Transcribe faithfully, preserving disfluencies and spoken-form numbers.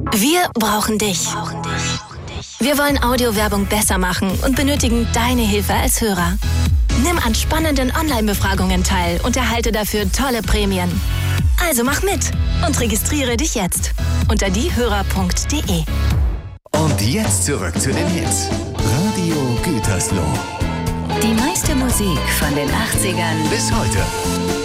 Wir brauchen dich. Wir wollen Audiowerbung besser machen und benötigen deine Hilfe als Hörer. Nimm an spannenden Online-Befragungen teil und erhalte dafür tolle Prämien. Also mach mit und registriere dich jetzt unter diehörer punkt de. Und jetzt zurück zu den Hits. Radio Gütersloh. Die meiste Musik von den achtzigern Bis heute.